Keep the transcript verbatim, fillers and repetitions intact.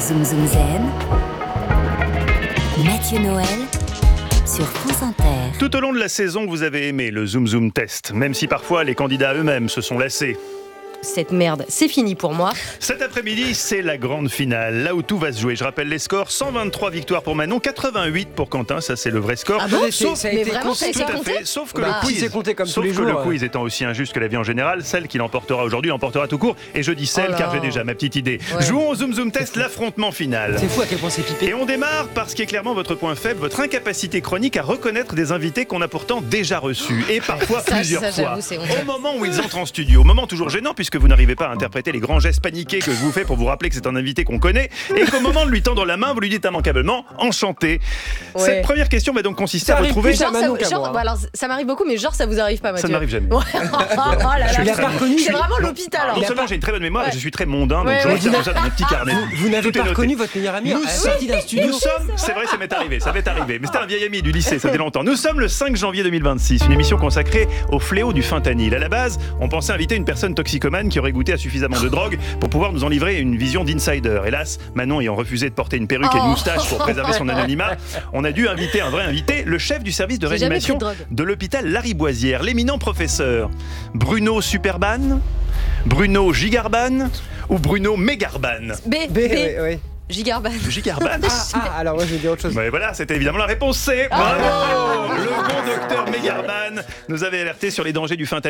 Zoom Zoom Zen, Mathieu Noël sur France Inter. Tout au long de la saison, vous avez aimé le Zoom Zoom Test, même si parfois les candidats eux-mêmes se sont lassés. Cette merde, c'est fini pour moi. Cet après-midi, c'est la grande finale, là où tout va se jouer. Je rappelle les scores, cent vingt-trois victoires pour Manon, quatre-vingt-huit pour Quentin, ça c'est le vrai score. Ah bon, sauf, ça a été vraiment, ça a tout été à compté fait, sauf que bah, le quiz, c'est compté comme sauf tous les que jours, le ouais. quiz étant aussi injuste que la vie en général, celle qui l'emportera aujourd'hui l'emportera tout court. Et je dis celle Oh là. car j'ai déjà ma petite idée. Ouais. Jouons au Zoom Zoom Test, l'affrontement final. C'est fou à quel point c'est pipé. Et on démarre par ce qui est clairement votre point faible, votre incapacité chronique à reconnaître des invités qu'on a pourtant déjà reçus, et parfois Ça, plusieurs ça, fois. j'avoue, c'est honteux. Au moment où ils entrent en studio, moment toujours gênant puisque vous n'arrivez pas à interpréter les grands gestes paniqués que je vous fais pour vous rappeler que c'est un invité qu'on connaît, et qu'au moment de lui tendre la main, vous lui dites immanquablement « enchanté ». Ouais. Cette première question va donc consister Ça à arrive retrouver... plus Genre, à Manon ça, qu'à genre, moi, hein. bah alors, ça m'arrive beaucoup, mais genre ça vous arrive pas, Mathieu? Ça ne m'arrive jamais. Ouais. Oh là là, Je Il a suis pas très- reconnu. c'est vraiment Non, l'hôpital. non hein. seulement j'ai une très bonne mémoire, Ouais. et je suis très mondain, donc Ouais, je ouais. retiens tout ça dans mon petit carnet. Vous n'avez Tout est pas noté. reconnu votre meilleur ami Nous à la sommes- sortie d'un studio. Nous sommes, c'est vrai, ça m'est arrivé, ça m'est arrivé, mais c'était un vieil ami du lycée, ça fait longtemps. Nous sommes le cinq janvier deux mille vingt-six, une émission consacrée au fléau du fentanyl. À la base, on pensait inviter une personne toxicomane qui aurait goûté à suffisamment de drogue pour pouvoir nous en livrer une vision d'insider. Hélas, Manon ayant refusé de porter une perruque et une Oh. moustache pour préserver son anonymat, on a dû inviter un vrai invité, le chef du service de J'ai jamais réanimation pris de drogue. de l'hôpital Lariboisière, l'éminent professeur Bruno Superban, Bruno Gigarban ou Bruno Mégarban. B, B, B, oui, oui. Gigarban. Gigarban. Ah, alors moi je vais dire autre chose. Mais voilà, c'était évidemment la réponse C. Bravo. Le bon docteur Mégarban nous avait alerté sur les dangers du fentanyl.